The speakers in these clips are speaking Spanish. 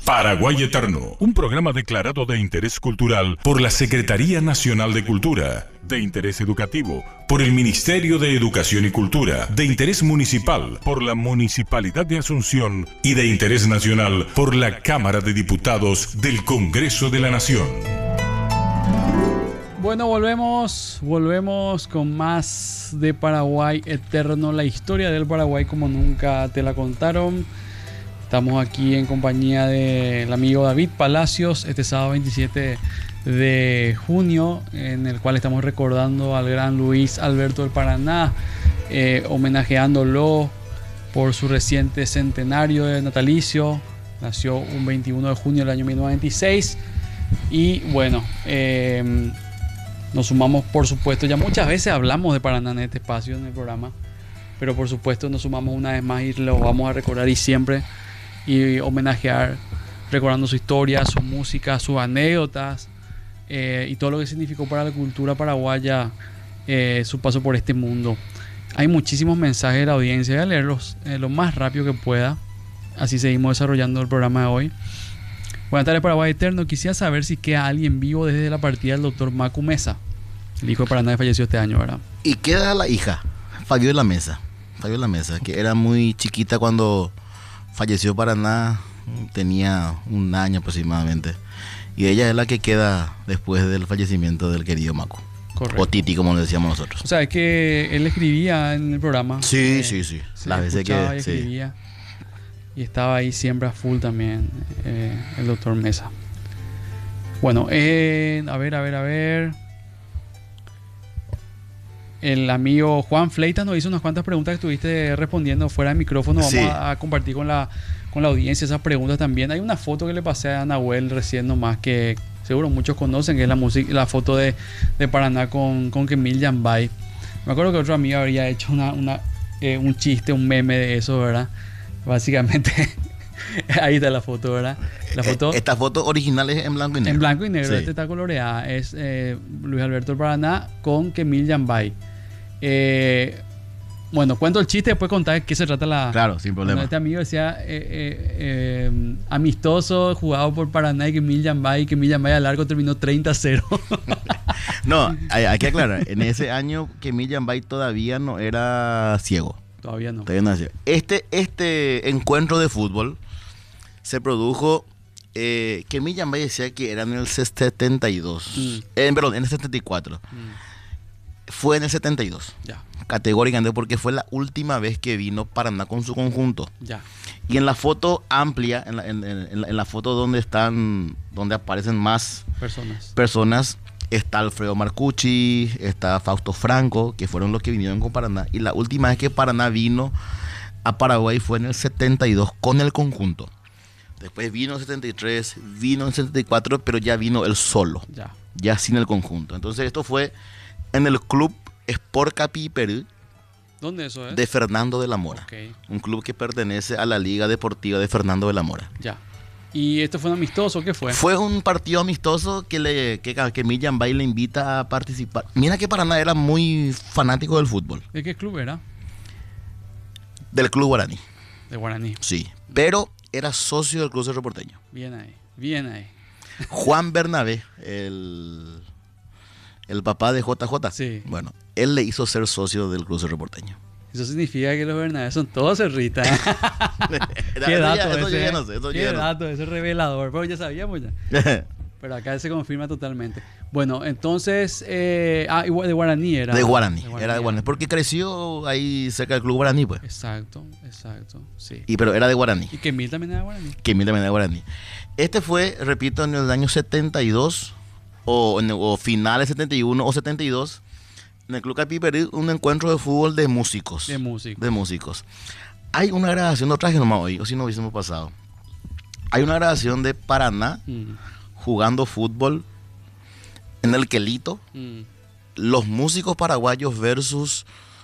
Paraguay Eterno, un programa declarado de interés cultural por la Secretaría Nacional de Cultura, de interés educativo por el Ministerio de Educación y Cultura, de interés municipal por la Municipalidad de Asunción y de interés nacional por la Cámara de Diputados del Congreso de la Nación. Bueno, volvemos con más de Paraguay Eterno, la historia del Paraguay como nunca te la contaron. Estamos aquí en compañía del amigo David Palacios este sábado 27 de junio, en el cual estamos recordando al gran Luis Alberto del Paraná, homenajeándolo por su reciente centenario de natalicio. Nació un 21 de junio del año 1926 y bueno, nos sumamos, por supuesto, ya muchas veces hablamos de Paraná en este espacio, en el programa, pero por supuesto nos sumamos una vez más y lo vamos a recordar y siempre y homenajear, recordando su historia, su música, sus anécdotas y todo lo que significó para la cultura paraguaya su paso por este mundo. Hay muchísimos mensajes de la audiencia, voy a leerlos lo más rápido que pueda, así seguimos desarrollando el programa de hoy. Buenas tardes, Paraguay Eterno. Quisiera saber si queda alguien vivo desde la partida del doctor Macu Mesa, el hijo de Paraná que falleció este año, ¿verdad? Y queda la hija, Fabiola Mesa, que era muy chiquita cuando falleció Paraná, tenía un año aproximadamente. Y ella es la que queda después del fallecimiento del querido Macu. Correcto. O Titi, como le decíamos nosotros. O sea, es que él escribía en el programa. Sí. Las veces que y escribía. Y estaba ahí siempre a full también el doctor Mesa. Bueno, a ver. El amigo Juan Fleitas nos hizo unas cuantas preguntas que estuviste respondiendo fuera de micrófono. Vamos a compartir con la audiencia esas preguntas también. Hay una foto que le pasé a Nahuel recién nomás que seguro muchos conocen, que es la foto de Paraná con Kemil Yambay. Me acuerdo que otro amigo habría hecho un chiste, un meme de eso, ¿verdad? Básicamente, ahí está la foto, ¿verdad? Esta foto original es en blanco y negro. En blanco y negro, sí. Esta está coloreada. Es Luis Alberto del Paraná con Kemil Yambay. Bueno, cuento el chiste y después contar de qué se trata la... Claro, sin problema. Bueno, este amigo decía amistoso, jugado por Paraná y Kemil Yambay al largo terminó 30-0. No, hay que aclarar. En ese año Kemil Yambay todavía no era ciego. Todavía no. Este encuentro de fútbol se produjo, Kemil Yambay decía que era en el 72, perdón, en el 74. Fue en el 72. Ya. Categóricamente porque fue la última vez que vino Paraná con su conjunto. Ya. Y en la foto amplia, en la foto donde aparecen más personas, está Alfredo Marcucci, está Fausto Franco, que fueron los que vinieron con Paraná. Y la última vez que Paraná vino a Paraguay fue en el 72 con el conjunto. Después vino el 73, vino el 74, pero ya vino él solo, ya sin el conjunto. Entonces esto fue en el club Sport Capi Perú. ¿Dónde eso es? De Fernando de la Mora. Okay. Un club que pertenece a la Liga Deportiva de Fernando de la Mora. Ya. ¿Y esto fue un amistoso? ¿Qué fue? Fue un partido amistoso que Kemil Yambay le invita a participar. Mira que Paraná era muy fanático del fútbol. ¿De qué club era? Del Club Guaraní. De Guaraní. Sí, pero era socio del Club Cerro Porteño. Bien ahí. Juan Bernabé, el papá de JJ. Sí. Bueno, él le hizo ser socio del Club Cerro Porteño. Eso significa que los Bernabé son todos cerritas. Qué dato ese revelador. Pero ya sabíamos ya. Pero acá se confirma totalmente. Bueno, entonces... de Guaraní era. De Guaraní. Era de Guaraní. Porque creció ahí cerca del Club Guaraní, pues. Exacto. Sí. Pero era de Guaraní. Y Kemil también era de Guaraní. Kemil también era de Guaraní. Este fue, repito, en el año 72 o finales 71 o 72. En el Club Capi Perú, un encuentro de fútbol de músicos. Hay una grabación, no traje nomás hoy, o si no hubiésemos pasado. Hay una grabación de Paraná jugando fútbol en el Quelito. Los músicos paraguayos versus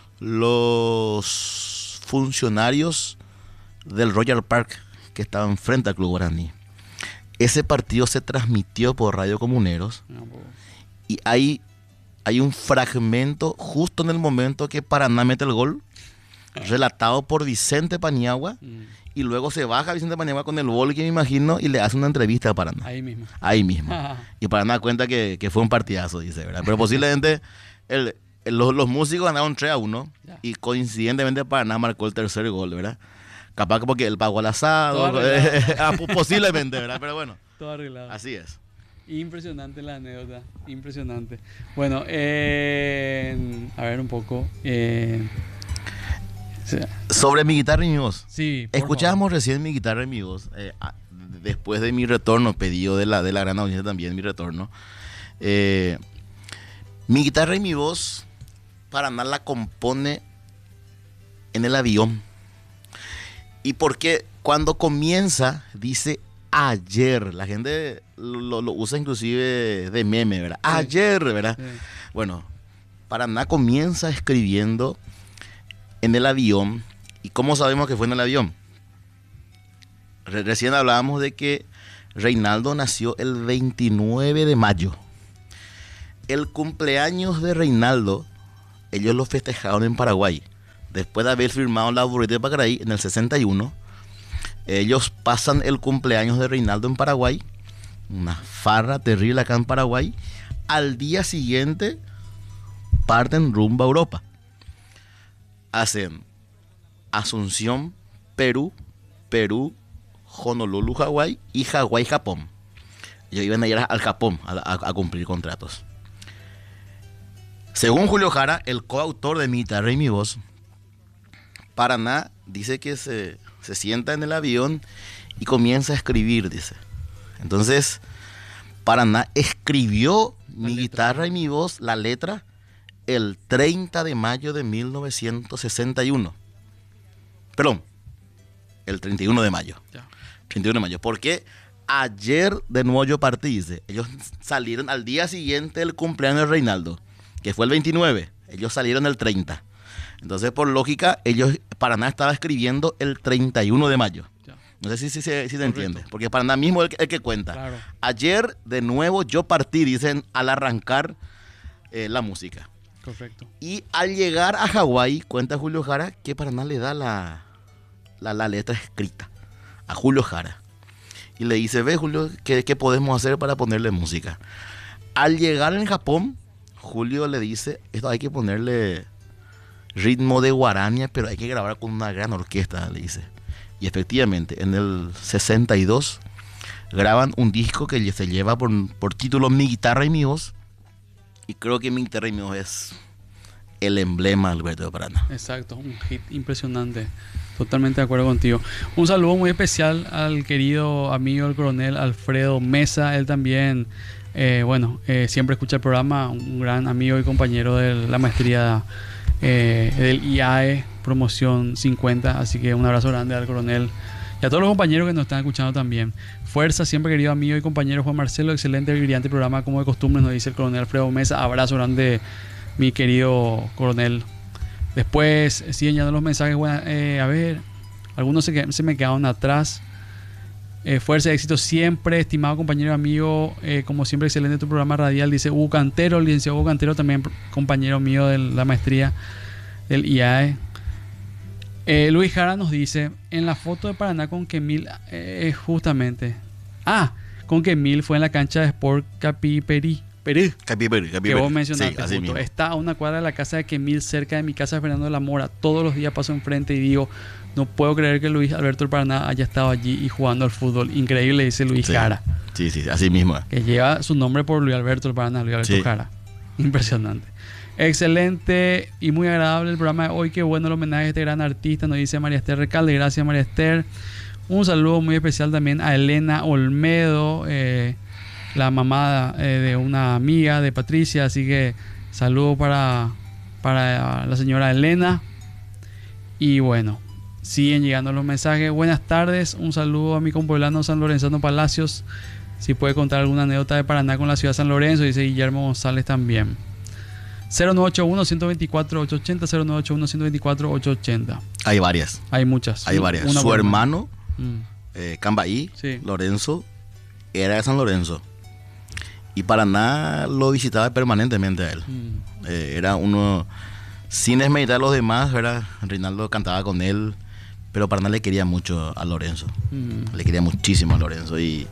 los funcionarios del Royal Park que estaban frente al Club Guaraní. Ese partido se transmitió por Radio Comuneros y hay un fragmento justo en el momento que Paraná mete el gol, relatado por Vicente Paniagua, y luego se baja Vicente Paniagua con el boli, que me imagino, y le hace una entrevista a Paraná. Ahí mismo. Ahí mismo. Y Paraná cuenta que fue un partidazo, dice, ¿verdad? Pero posiblemente los músicos ganaron 3-1 y coincidentemente Paraná marcó el tercer gol, ¿verdad? Capaz que porque él pagó el asado, posiblemente, ¿verdad? Pero bueno, todo arreglado. Así es. Impresionante la anécdota, impresionante. Bueno, a ver un poco. Sobre mi guitarra y mi voz. Sí. Escuchábamos recién mi guitarra y mi voz. Después de mi retorno, pedido de la gran audiencia también, mi retorno. Mi guitarra y mi voz, Paraná la compone en el avión. Y porque cuando comienza, dice ayer. La gente lo usa inclusive de meme, ¿verdad? Sí. Ayer, ¿verdad? Sí. Bueno, Paraná comienza escribiendo en el avión. ¿Y cómo sabemos que fue en el avión? Recién hablábamos de que Reinaldo nació el 29 de mayo. El cumpleaños de Reinaldo, ellos lo festejaron en Paraguay. Después de haber firmado la Burrito de Pacaraí en el 61, ellos pasan el cumpleaños de Reinaldo en Paraguay. Una farra terrible acá en Paraguay. Al día siguiente parten rumbo a Europa. Hacen Asunción, Perú, Honolulu, Hawái y Hawái, Japón. Ellos iban a ir al Japón a cumplir contratos. Según Julio Jara, el coautor de Mi guitarra y mi voz, Paraná dice que se sienta en el avión y comienza a escribir, dice. Entonces, Paraná escribió Mi guitarra y mi voz, la letra, el 30 de mayo de 1961. Perdón, el 31 de mayo. Ya. 31 de mayo. Porque ayer de nuevo yo partí, dice. Ellos salieron al día siguiente del cumpleaños de Reinaldo, que fue el 29. Ellos salieron el 30. Entonces, por lógica, Paraná estaba escribiendo el 31 de mayo. Ya. No sé si se entiende. Porque Paraná mismo es el que cuenta. Claro. Ayer, de nuevo, yo partí, dicen, al arrancar la música. Correcto. Y al llegar a Hawái, cuenta Julio Jara, que Paraná le da la letra escrita a Julio Jara. Y le dice, ve Julio, ¿qué podemos hacer para ponerle música? Al llegar en Japón, Julio le dice, esto hay que ponerle ritmo de guarania, pero hay que grabar con una gran orquesta, le dice. Y efectivamente, en el 62 graban un disco que se lleva por título Mi guitarra y mi voz. Y creo que Mi guitarra y mi voz es el emblema de Alberto de Paraná. Exacto, un hit impresionante. Totalmente de acuerdo contigo. Un saludo muy especial al querido amigo del coronel Alfredo Mesa. Él también, siempre escucha el programa. Un gran amigo y compañero de la maestría del IAE Promoción 50. Así que un abrazo grande al coronel y a todos los compañeros que nos están escuchando también. Fuerza, siempre querido amigo y compañero Juan Marcelo. Excelente y brillante programa como de costumbre, nos dice el coronel Alfredo Mesa. Abrazo grande, mi querido coronel. Después siguen llegando los mensajes. Bueno, a ver, algunos se me quedaron atrás. Fuerza y éxito siempre, estimado compañero y amigo. Como siempre, excelente tu programa radial. Dice Hugo Cantero, el licenciado Hugo Cantero, también compañero mío de la maestría del IAE. Luis Jara nos dice, en la foto de Paraná con Kemil, justamente. Con Kemil fue en la cancha de Sport Capiperí. Que vos mencionaste, sí, está a una cuadra de la casa de Kemil, cerca de mi casa de Fernando de la Mora. Todos los días paso enfrente y digo, no puedo creer que Luis Alberto del Paraná haya estado allí y jugando al fútbol. Increíble, dice Luis Jara. Sí, así mismo. Que lleva su nombre por Luis Alberto del Paraná, Luis Alberto Jara. Impresionante. Excelente y muy agradable el programa de hoy. Qué bueno el homenaje a este gran artista, nos dice María Esther Recalde. Gracias, María Esther. Un saludo muy especial también a Elena Olmedo, la mamá de una amiga de Patricia. Así que saludo para la señora Elena. Y bueno, siguen llegando los mensajes. Buenas tardes, un saludo a mi compueblano San Lorenzano Palacios. Si puede contar alguna anécdota de Paraná con la ciudad de San Lorenzo, dice Guillermo González también. 0981-124-880, 0981-124-880. Hay varias. Hay muchas. Hay varias. Su hermano, Cambaí, Lorenzo, era de San Lorenzo. Y Paraná lo visitaba permanentemente a él. Era uno, sin desmeditar a los demás, ¿verdad? Reinaldo cantaba con él, pero Paraná le quería mucho a Lorenzo. Le quería muchísimo a Lorenzo y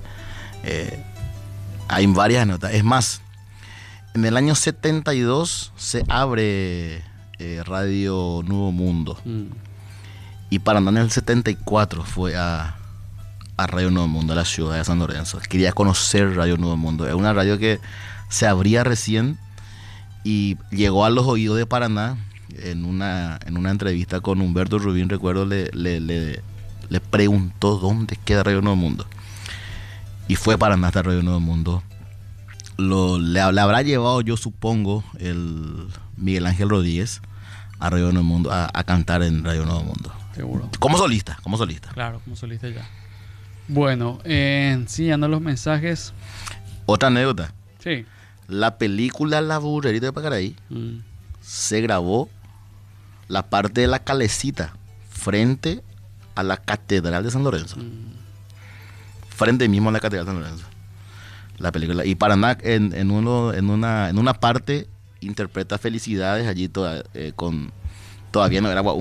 hay varias notas. Es más, en el año 72 se abre Radio Nuevo Mundo. Y Paraná en el 74 fue a Radio Nuevo Mundo, a la ciudad de San Lorenzo. Quería conocer Radio Nuevo Mundo. Es una radio que se abría recién y llegó a los oídos de Paraná. En una entrevista con Humberto Rubín, recuerdo, le preguntó dónde queda Radio Nuevo Mundo. Y fue Paraná hasta Radio Nuevo Mundo. Le habrá llevado, yo supongo, el Miguel Ángel Rodríguez a Radio Nuevo Mundo, a cantar en Radio Nuevo Mundo. Seguro. Como solista. Claro, como solista ya. Bueno, siguiendo los mensajes. Otra anécdota. Sí. La película La Burrerita de Pacaraí se grabó la parte de la calecita frente a la Catedral de San Lorenzo. Frente mismo a la Catedral de San Lorenzo. La película. Y Paraná en una parte interpreta Felicidades allí todavía no era